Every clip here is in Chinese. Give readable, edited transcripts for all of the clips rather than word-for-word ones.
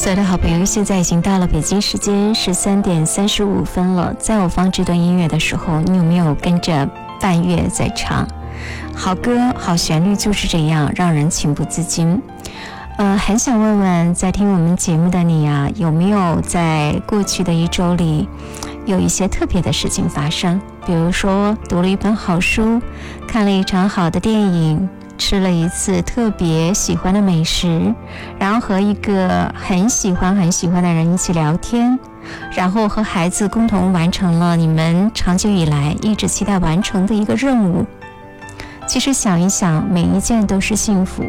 所有的好朋友，现在已经到了北京时间13:35了。在我放这段音乐的时候，你有没有跟着伴乐在唱？好歌好旋律就是这样，让人情不自禁。很想问问在听我们节目的你啊，有没有在过去的一周里有一些特别的事情发生？比如说读了一本好书，看了一场好的电影，吃了一次特别喜欢的美食，然后和一个很喜欢的人一起聊天，然后和孩子共同完成了你们长久以来一直期待完成的一个任务。其实想一想，每一件都是幸福。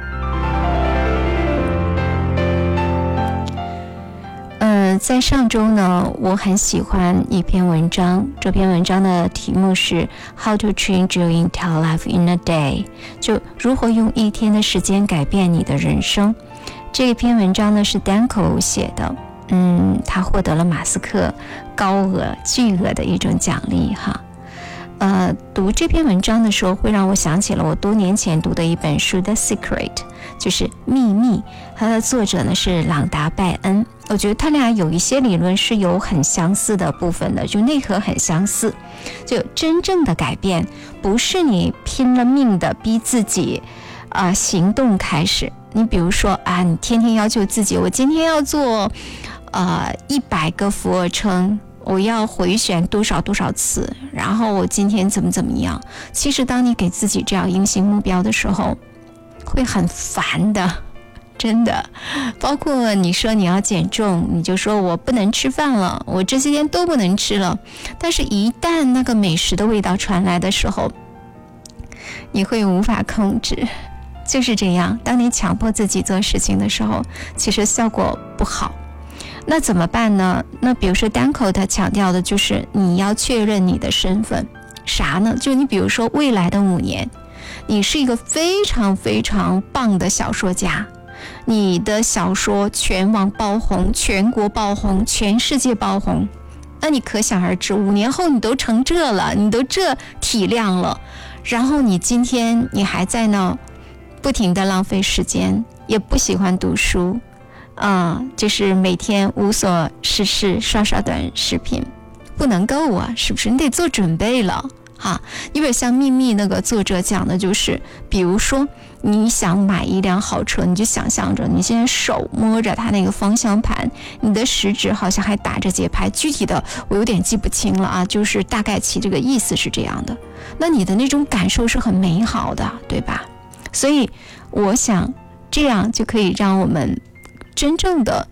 在上周呢，我很喜欢一篇文章，这篇文章的题目是 How to change your entire life in a day， 就如何用一天的时间改变你的人生。这篇文章呢是 Danko 写的，他获得了马斯克巨额的一种奖励哈。读这篇文章的时候，会让我想起了我多年前读的一本书 The Secret， 就是秘密，它的作者呢是朗达·拜恩。我觉得他俩有一些理论是有很相似的部分的，就内核很相似。就真正的改变不是你拼了命的逼自己行动开始。你比如说你天天要求自己，我今天要做100个俯卧撑，我要回旋多少次，然后我今天怎么样。其实当你给自己这样硬性目标的时候，会很烦的，真的。包括你说你要减重，你就说我不能吃饭了，我这些天都不能吃了。但是一旦那个美食的味道传来的时候，你会无法控制。就是这样，当你强迫自己做事情的时候，其实效果不好。那怎么办呢？那比如说 Danko 他强调的就是你要确认你的身份。啥呢？就你比如说未来的5年，你是一个非常非常棒的小说家，你的小说全网爆红，全国爆红，全世界爆红。那你可想而知，5年后你都成这了，你都这体量了，然后你今天你还在那不停地浪费时间，也不喜欢读书就是每天无所事事，刷短视频，不能够啊，是不是？你得做准备了哈。因为像秘密那个作者讲的就是，比如说你想买一辆好车，你就想象着你现在手摸着它那个方向盘，你的食指好像还打着节拍，具体的我有点记不清了就是大概其这个意思是这样的。那你的那种感受是很美好的，对吧？所以我想这样就可以让我们真正的